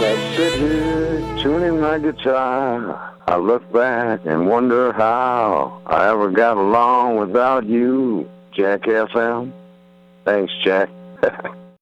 I sit here tuning my guitar. I look back and wonder how I ever got along without you, Jack FM. Thanks, Jack.